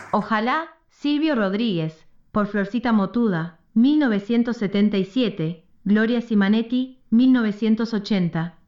Ojalá, Silvio Rodríguez, por Florcita Motuda, 1977, Gloria Simonetti, 1980.